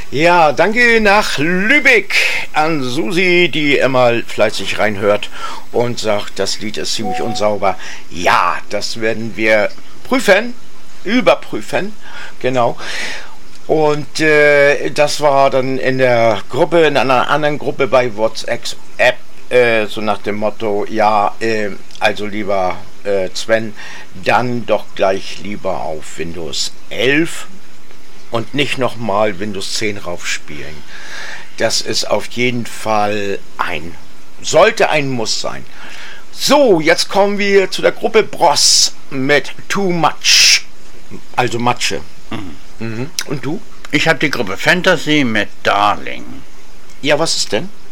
Ja, danke nach Lübeck an Susi, die immer fleißig reinhört und sagt, das Lied ist ziemlich unsauber. Ja, das werden wir prüfen, überprüfen, genau. Und das war dann in der Gruppe, in einer anderen Gruppe bei WhatsApp, so nach dem Motto, ja, also lieber Sven, dann doch gleich lieber auf Windows 11 und nicht nochmal Windows 10 raufspielen. Das ist auf jeden Fall sollte ein Muss sein. So, jetzt kommen wir zu der Gruppe Bros mit Too Much, also Matsche. Und du? Ich habe die Gruppe Fantasy mit Darling. Ja, was ist denn?